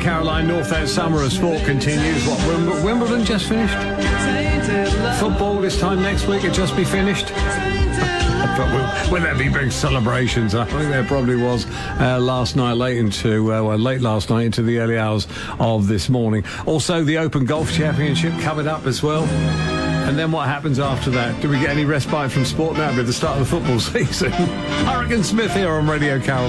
Caroline, North End Summer of Sport continues. What, Wimbledon just finished? Football this time next week, it just be finished? But will there be big celebrations? I think there probably was last night, late last night into the early hours of this morning. Also, the Open Golf Championship coming up as well. And then what happens after that? Do we get any respite from sport now with the start of the football season? Hurricane Smith here on Radio Caroline.